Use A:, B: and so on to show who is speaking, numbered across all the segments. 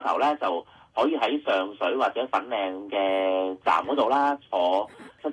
A: 頭咧就可以喺上水或者粉嶺嘅站嗰度啦，坐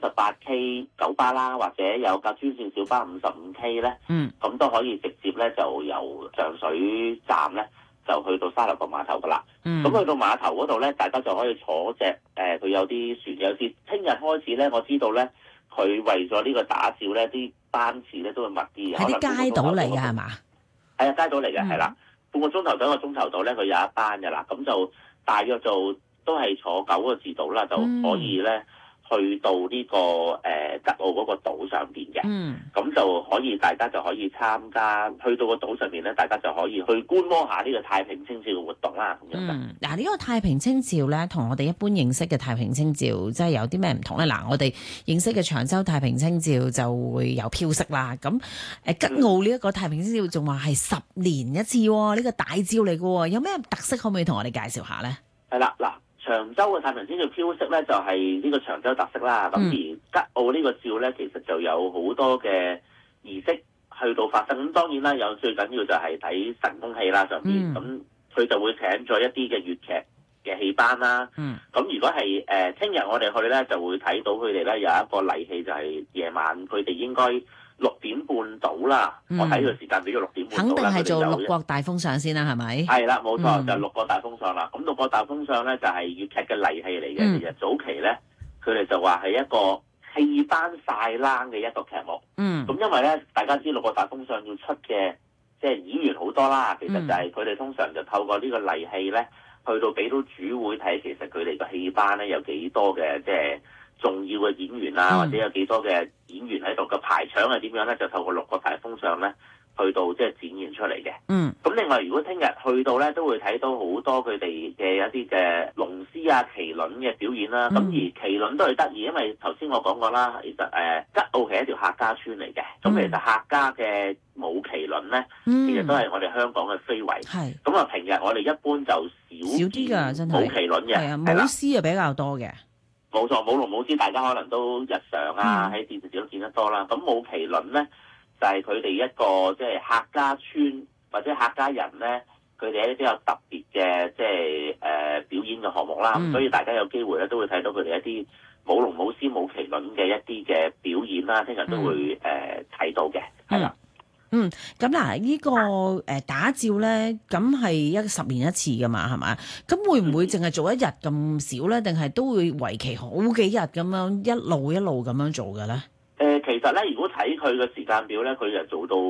A: 78K 九巴啦，或者有架專線小巴55K 咧，咁都可以直接咧就由上水站咧就去到沙頭角碼頭噶啦。咁去到碼頭嗰度咧，大家就可以坐隻佢有啲船，有時聽日開始咧，我知道咧佢為咗呢個打照咧，啲班次咧都會密啲，
B: 係啲街島嚟嘅係嘛？
A: 係啊，街島嚟嘅係啦，半個鐘頭到一個鐘頭到咧，佢有一班嘅啦，咁就大約就都係坐9個字到啦，就可以咧。去到呢個吉澳嗰個島上邊嘅，咁就可以大家就可以參加，去到個島上面咧，大家就可以去觀摩下呢個太平清醮嘅活動啦。咁樣
B: 嗱呢個太平清醮咧，同我哋一般認識嘅太平清醮即係有啲咩唔同咧？嗱，我哋認識嘅長洲太平清醮就會有飄色啦。咁吉澳呢一個太平清醮仲話係10年一次喎，呢個大醮嚟嘅喎，有咩特色可唔可以同我哋介紹下咧？
A: 係啦，嗱。長洲嘅太平清醮飄色咧，就係呢個長洲特色啦。咁而吉澳呢個醮咧，其實就有好多嘅儀式去到發生。咁當然啦，有最緊要就係睇神功戲啦上邊。咁佢就會請咗一啲嘅粵劇嘅戲班啦。咁如果係聽日我哋去咧，就會睇到佢哋咧有一個例戲，就係夜晚佢哋應該6點半到啦。我睇個時間俾咗6點半到啦。
B: 肯定係做六國大封相先啦，係咪？
A: 係啦，冇錯，就六國大封相啦。咁六國大封相咧就係粵劇嘅例戲嚟嘅。其實早期咧，佢哋就話係一個戲班晒冷嘅一個劇目。咁因為咧，大家知六國大封相要出嘅即係演員好多啦。其實就係佢哋通常就透過呢個例戲咧，去到俾到主會睇，其實佢哋個戲班咧有幾多嘅即係重要嘅演員啊，或者有幾多嘅演員喺度嘅排場係點樣咧？就透過六國大封相咧，去到即係展現出嚟嘅。咁另外，如果聽日去到咧，都會睇到好多佢哋嘅一啲嘅龍獅啊、麒麟嘅表演啦。咁而麒麟都係得意，因為頭先我講過啦，其實吉澳係一條客家村嚟嘅。咁其實客家嘅舞麒麟咧，其實都係我哋香港嘅非遺。咁啊，平日我哋一般就少啲㗎，真係舞麒麟嘅。係啊，
B: 舞獅啊比較多嘅。
A: 冇錯，舞龍舞獅大家可能都日常啊喺電視都見得多啦。咁舞麒麟咧就係佢哋一個即係客家村或者客家人咧，佢哋一啲比較特別嘅即係表演嘅項目啦。所以大家有機會咧都會睇到佢哋一啲舞龍舞獅舞麒麟嘅一啲嘅表演啦。聽日都會睇到嘅，係啦。
B: 咁嗱，呢個打醮咧，咁係10年一次噶嘛，係嘛？咁會唔會淨係做一日咁少咧？定係都會為期好幾日咁樣一路一路咁樣做嘅咧？
A: 其實咧，如果睇佢嘅時間表咧，佢就做到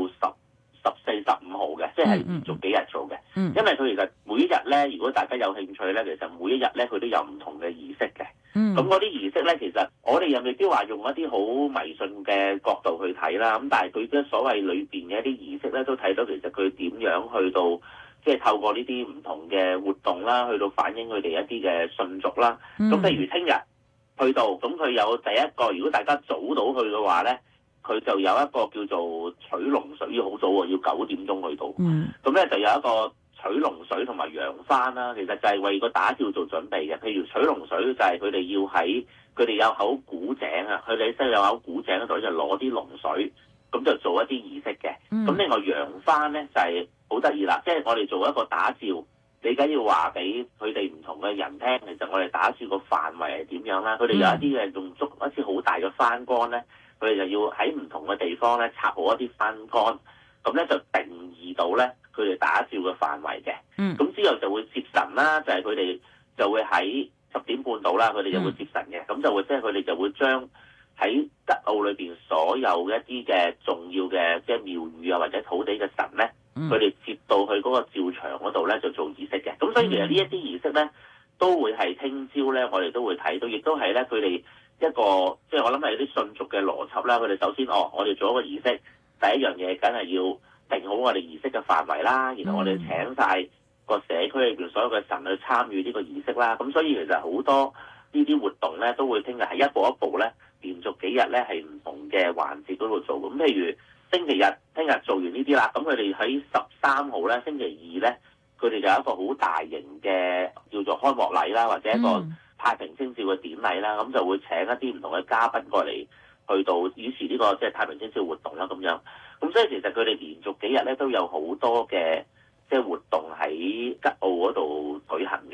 A: 14、15號嘅，即係連續幾日做嘅。因為佢其實每一日咧，如果大家有興趣咧，其實每一日咧佢都有唔同嘅儀式嘅。咁嗰啲儀式咧，其實我哋又未必話用一啲好迷信嘅角度去睇啦。咁但係佢嘅所謂裏邊嘅一啲儀式咧，都睇到其實佢點樣去到即係透過呢啲唔同嘅活動啦，去到反映佢哋一啲嘅信俗啦。咁譬如聽日去到，咁佢有第一個，如果大家早到去嘅話咧，佢就有一個叫做取龍水，要好早喎，要9點鐘去到。咁咧就有一個取龍水同埋揚幡啦，其實就係為個打醮做準備嘅。譬如取龍水就係佢哋要喺佢哋有口古井啊，佢哋西有口古井嗰度就攞啲龍水，咁就做一啲儀式嘅。咁另外揚幡咧就係好得意啦，即係我哋做一個打醮，你梗要話俾佢哋唔同嘅人聽，其實我哋打醮個範圍係點樣啦。佢哋有一啲嘅用竹一支好大嘅幡杆咧，佢哋就要喺唔同嘅地方咧插好一啲幡杆，咁咧就定義到咧佢哋打醮嘅範圍嘅。咁之後就會接神啦，就係佢哋就會喺10點半到啦，佢哋就會接神嘅。咁就會即係佢哋就會將喺吉澳裏邊所有一啲嘅重要嘅即係廟宇啊或者土地嘅神咧，佢哋接到去嗰個醮場嗰度咧就做儀式嘅。咁所以其實呢一啲儀式咧都會係聽朝咧我哋都會睇到，亦都係咧佢哋一個即係我諗係啲信俗嘅邏輯啦。佢哋首先我哋做一個儀式，第一樣嘢梗係要定好我哋儀式嘅範圍啦，然後我哋請晒個社區裏邊所有嘅神去參與呢個儀式啦。咁所以其實好多呢啲活動咧都會聽日係一步一步咧連續幾日咧係唔同嘅環節嗰度做。咁譬如星期日聽日做完呢啲啦，咁佢哋喺13號咧星期2咧，佢哋就有一個好大型嘅叫做開幕禮啦，或者一個太平清醮嘅典禮啦，咁就會請一啲唔同嘅嘉賓過嚟，去到主持呢個即係太平清醮活動啦咁樣。咁所以其實佢哋連續幾日咧都有好多嘅即係活動喺吉澳嗰度舉行嘅。